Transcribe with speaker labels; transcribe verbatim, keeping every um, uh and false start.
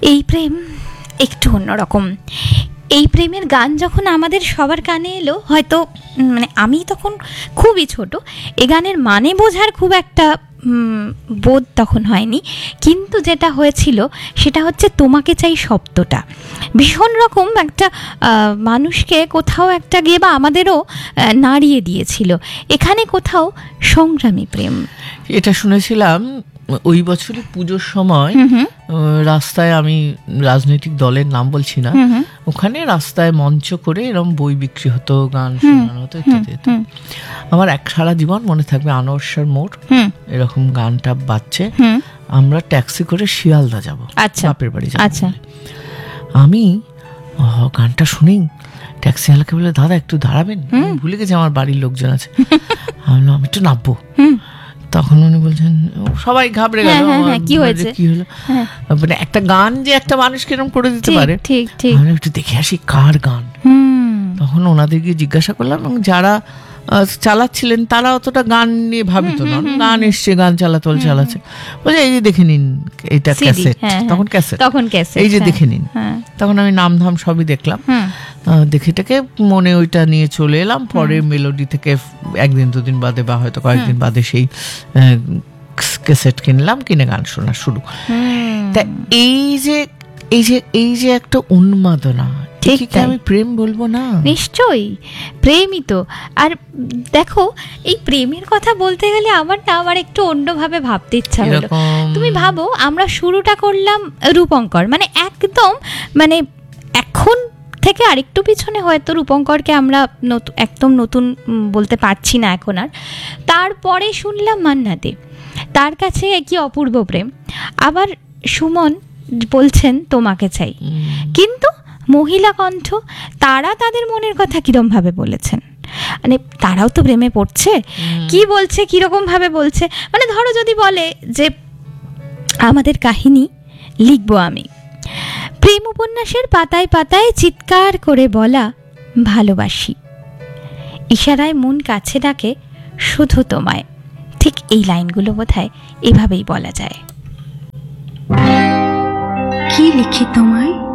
Speaker 1: এই প্রেম একটু অন্যরকম। এই প্রেমের গান যখন আমাদের সবার কানে এলো, হয়তো মানে আমি তখন খুবই ছোট, এ গানের মানে বোঝার খুব একটা বোধ তখন হয়নি, কিন্তু যেটা হয়েছিল সেটা হচ্ছে তোমাকে চাই শব্দটা ভীষণ রকম একটা মানুষকে কোথাও একটা গিয়ে বা আমাদেরও নাড়িয়ে দিয়েছিল। এখানে কোথাও সংগ্রামী প্রেম।
Speaker 2: এটা শুনেছিলাম ওই বছরে পুজোর সময় রাস্তায়, আমি রাজনৈতিক দলের নাম বলছি না, ওখানে রাস্তায় মঞ্চ করে এরকম বই বিক্রি হতো, গান শোনানো হতো ইত্যাদি। আমার এক সারা জীবন মনে থাকবে, আনোয়ার মোড় এরকম গানটা বাজছে, আমরা ট্যাক্সি করে শিয়ালদা যাবো, বাপের বাড়ি যাবো। আমি গানটা শুনেই ট্যাক্সি চালককে বলে, দাদা একটু দাঁড়াবেন, ভুলে গেছি আমার বাড়ির লোকজন আছে। আমি বললাম আমি একটু নামবো। তখন উনি বলছেন, সবাই ঘাবড়ে গেল, কি হয়েছে কি হলো, মানে একটা গান যে একটা মানুষকে এরকম করে দিতে পারে। আমি একটু দেখে আসি কার গান। তখন ওনাদেরকে জিজ্ঞাসা করলাম, এবং যারা চালাচ্ছিলেন তারা অতটা গান নিয়ে ভাবিত না, গান এসছে গান চালাতে চালাচ্ছে, বলছে এই যে দেখে নিন এটা ক্যাসেট, তখন ক্যাসেট, তখন ক্যাসেট, এই যে দেখে নিন। তখন আমি নাম ধাম সবই দেখলাম, দেখেটাকে মনে ওইটা নিয়ে চলে এলাম। পরে মেলোডি থেকে একদিন দুদিন বাদে বা হয়তো কয়েকদিন বাদে সেই ক্যাসেট কিনলাম, কিনে গান শোনা শুরু। তা এই যে এই যে এই যে একটা উন্মাদনা, আমি প্রেম বলবো না?
Speaker 1: নিশ্চয়ই প্রেমই তো। আর দেখো, এই প্রেমের কথা বলতে গেলে আমার না আমার একটু অন্যভাবে ভাবতে ইচ্ছা হলো। তুমি ভাবো, আমরা শুরুটা করলাম রূপঙ্কর, মানে একদম মানে এখন থেকে আরেকটু পিছনে হয়তো রূপঙ্করকে আমরা একদম নতুন বলতে পারছি না এখন আর। তারপরে শুনলাম মান্না দে, তার কাছে কি অপূর্ব প্রেম। আবার সুমন বলছেন তোমাকে চাই, কিন্তু মহিলা কণ্ঠ, তারা তাদের মনের কথা কিরম ভাবে বলেছেন, মানে তারাও তো প্রেমে পড়ছে, কি বলছে কিরকম ভাবে বলছে। মানে ধরো যদি বলে যে আমাদের কাহিনী লিখবো আমি, প্রেম উপন্যাসের পাতায় পাতায় চিৎকার করে বলা ভালোবাসি, ইশারায় মন কাছে ডাকে শুধু তোমায়, ঠিক এই লাইনগুলো বোধহয় এভাবেই বলা যায়।
Speaker 3: কি লিখি তোমায়